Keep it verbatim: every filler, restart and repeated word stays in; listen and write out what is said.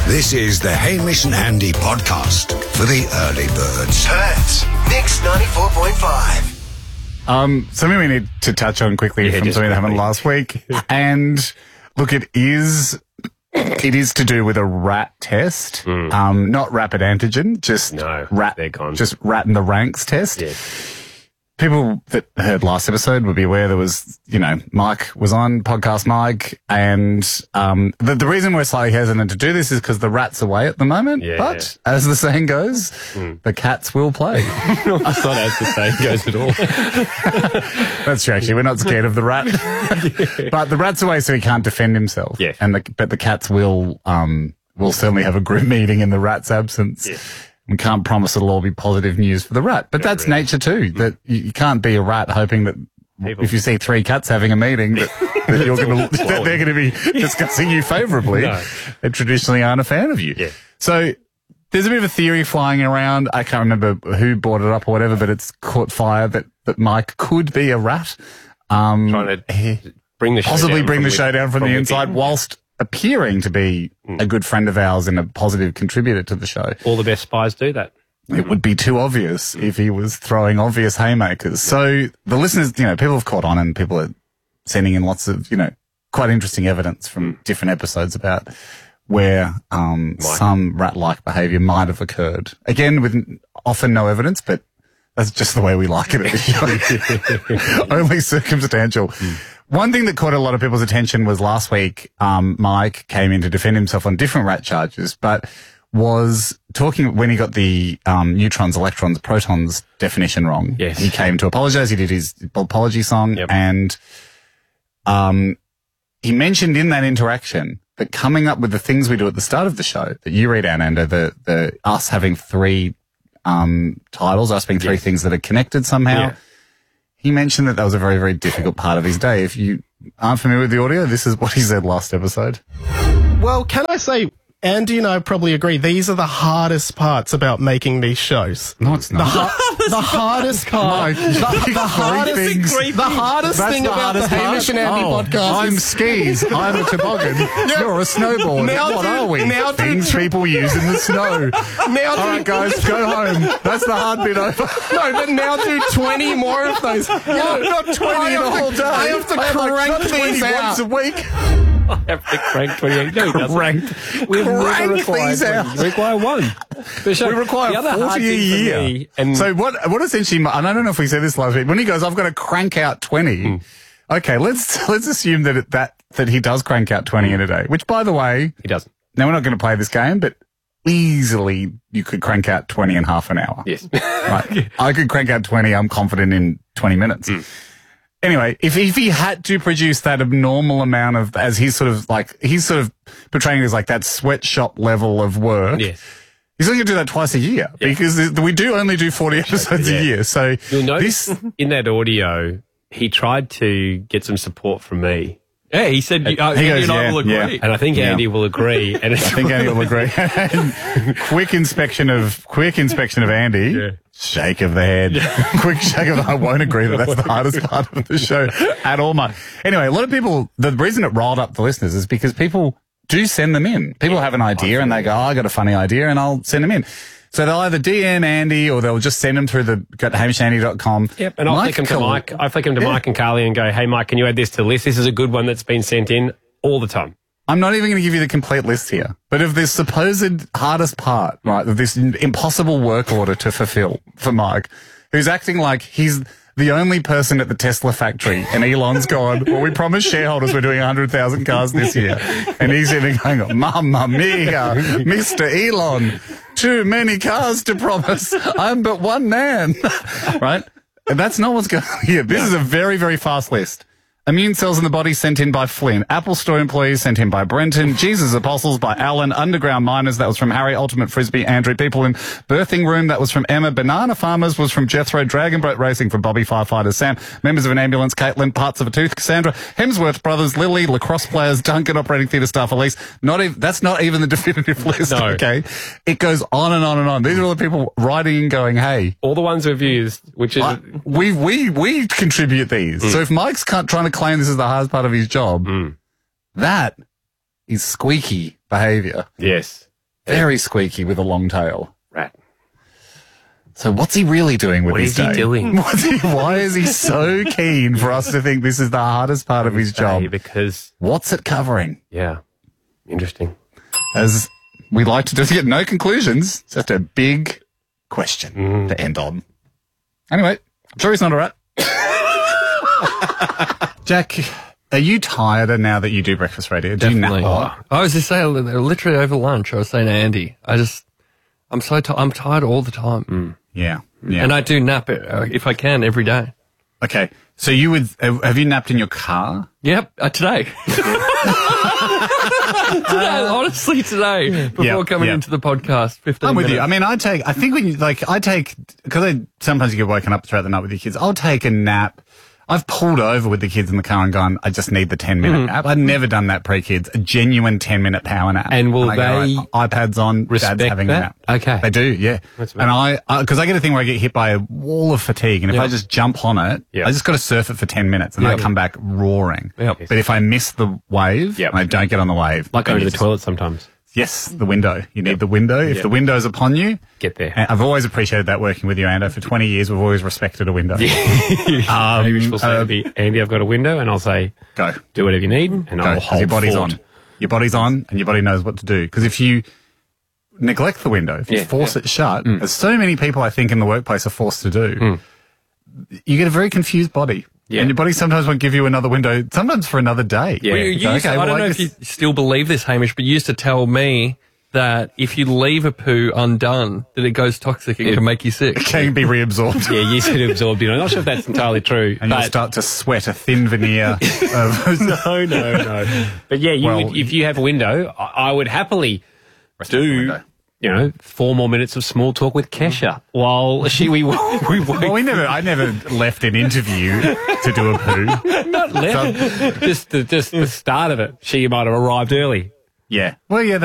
This is the Hamish and Andy podcast for the early birds. Perth, Mix ninety-four point five. Um, something we need to touch on quickly Yeah, from just something that happened quickly. last week. And look, it is it is to do with a rat test. Um, not rapid antigen, just No, rat they're gone. just rat in the ranks test. Yeah. People that heard last episode would be aware there was, you know, Mike was on, podcast Mike, and um, the, the reason we're slightly hesitant to do this is because the rat's away at the moment. Yeah. But as the saying goes, the cats will play. It's not as the saying goes at all. That's true, actually. We're not scared of the rat. But the rat's away, so he can't defend himself. Yeah. And the, but the cats will, um, will certainly have a group meeting in the rat's absence. Yeah. We can't promise it'll all be positive news for the rat. But that's really. nature too, that you, you can't be a rat hoping that People- if you see three cats having a meeting, that, that you're going to, that they're going to be discussing you favourably. No. They traditionally aren't a fan of you. Yeah. So there's a bit of a theory flying around. I can't remember who brought it up or whatever, but it's caught fire that, that Mike could be a rat. Um, Trying to he- bring the show possibly down bring from the with- show down from, the within. inside whilst appearing to be a good friend of ours and a positive contributor to the show. All the best spies do that. It would be too obvious if he was throwing obvious haymakers. So the listeners, you know, people have caught on and people are sending in lots of, you know, quite interesting evidence from different episodes about where um, some rat-like behaviour might have occurred. Again, with often no evidence, but that's just the way we like it at the show. Only circumstantial. One thing that caught a lot of people's attention was last week, um, Mike came in to defend himself on different rat charges, but was talking when he got the um, neutrons, electrons, protons definition wrong. Yes. He came to apologise. He did his apology song, Yep. and um, he mentioned in that interaction that coming up with the things we do at the start of the show that you read out, Ando, the the us having three um, titles, us being three Yes. things that are connected somehow. Yeah. He mentioned that that was a very, very difficult part of his day. If you aren't familiar with the audio, this is what he said last episode. Well, can I say, Andy and I probably agree, these are the hardest parts about making these shows. No, it's The, not. ha- the hardest part, Mike, the, you the hardest, things. the hardest That's thing the about the hardest part. Hamish and Andy Oh, podcast I'm is skis. I'm a toboggan. You're a snowboard. Now what do- are we? now do- Things people use in the snow. now All do, right, guys, go home. That's the hard bit over. no, but now do twenty more of those. You know, Not twenty I in a have to- whole day. I have to like crank not twenty these out. once a week. I have to crank twenty-eight. No, he doesn't. Cranked. We've never Crank required these out. We require one. The show- We require the other hard forty a thing for year. me, and so what? What essentially? And I don't know if we said this last week. When he goes, I've got to crank out twenty. Okay, let's let's assume that it, that that he does crank out twenty in a day. Which, by the way, he doesn't. now we're not going to play this game, but easily you could crank out twenty in half an hour. Yes. Right. I could crank out twenty. I'm confident in twenty minutes. Anyway, if if he had to produce that abnormal amount of, as he's sort of like, he's sort of portraying it as like that sweatshop level of work. Yes. He's only going to do that twice a year because th- we do only do forty episodes Yeah. a year. So You'll notice this, in that audio, he tried to get some support from me. Yeah, he said, uh, He Andy goes, and I yeah, will agree. yeah. And I think Yeah. Andy will agree. And it's I think Andy will agree. And quick inspection of, quick inspection of Andy. Yeah. Shake of the head. Quick shake of the, I won't agree that that's the hardest part of the show at all, mate. Anyway, a lot of people, the reason it riled up the listeners is because people do send them in. People have an idea and they go, oh, I got a funny idea and I'll send them in. So they'll either D M Andy or they'll just send them through the, go to hamish andy dot com. Yep, and I'll Mike flick him to Col- Mike. I flick him to Yeah. Mike and Carly and go, hey, Mike, can you add this to the list? This is a good one that's been sent in all the time. I'm not even going to give you the complete list here, but of this supposed hardest part, right, of this impossible work order to fulfill for Mike, who's acting like he's the only person at the Tesla factory, and Elon's gone, well, we promised shareholders we're doing one hundred thousand cars this year. And he's even going, Mamma mia, Mister Elon, too many cars to promise. I'm but one man, right? And that's not what's going on here. This is a very, very fast list. Immune cells in the body sent in by Flynn. Apple Store employees sent in by Brenton. Jesus Apostles by Alan. Underground Miners, that was from Harry. Ultimate Frisbee, Andrew. People in Birthing Room, that was from Emma. Banana Farmers was from Jethro. Dragon Boat Racing from Bobby Firefighter Sam. Members of an ambulance, Caitlin. Parts of a tooth, Cassandra. Hemsworth Brothers, Lily. Lacrosse players, Duncan. Operating theatre staff, Elise. Not even, that's not even the definitive list, No. okay? It goes on and on and on. These are all the people writing and going, hey, All the ones we've used, which is... I- we we we contribute these. Mm. So if Mike's can't, trying to claim this is the hardest part of his job, Mm. that is squeaky behaviour. Yes. Very squeaky with a long tail. Rat. So what's he really doing with What his is he day? doing? What's he, why is he so keen for us to think this is the hardest part of his job? Hey, because, What's it covering? yeah, interesting. As we like to do, to get no conclusions, it's just a big question to end on. Anyway, I'm sure he's not a rat. Jack, are you tireder now that you do breakfast radio? Do Definitely. you nap a lot? I was just saying, literally over lunch, I was saying to Andy, I just, I'm so tired. I'm tired all the time. Yeah. Yeah. And I do nap it, uh, if I can, every day. Okay. So you would, uh, have you napped in your car? Yep, uh, today. today, honestly, today, before Yeah, coming yeah. into the podcast, fifteen I'm with you. minutes. I mean, I take, I think when you, like, I take, because I, sometimes you get woken up throughout the night with your kids, I'll take a nap. I've pulled over with the kids in the car and gone, I just need the ten minute nap. I've never done that pre-kids, a genuine ten minute power nap. And will I go, they right, iPads on, respect dad's having that? a nap. Okay. They do, yeah. That's and I, because I, get a thing where I get hit by a wall of fatigue, and if Yeah. I just jump on it, Yeah. I just got to surf it for ten minutes, and then I come back roaring. Yep. But if I miss the wave, Yep. and I don't get on the wave, Like then going to you the just- toilet sometimes. Yes, the window. You need the window. If Yep. the window's upon you, Get there. and I've always appreciated that working with you, Ando. For twenty years, we've always respected a window. Um, Maybe she'll say uh, to me, Andy, I've got a window, and I'll say, Go. do whatever you need, and Go. I'll 'Cause hold your body's fort. on. Your body's on, and your body knows what to do. Because if you neglect the window, if you Yeah, force it shut, Mm. as so many people I think in the workplace are forced to do, you get a very confused body. Yeah. And your body sometimes won't give you another window, sometimes for another day. Yeah. Well, you You go, used to- okay, I well, don't know I if you guess- still believe this, Hamish, but you used to tell me that if you leave a poo undone, that it goes toxic and can make you sick. can be reabsorbed. Yeah, you sort of absorbed it. I'm not sure if that's entirely true. And you'll but start to sweat a thin veneer of no, no, no. But yeah, you Well, would, if you have a window, I, I would happily do, window. you know, four more minutes of small talk with Kesha while she we we wait. Well, we never, I never left an interview to do a poo. Not left. just the just the start of it. She might have arrived early. Yeah. Well, yeah,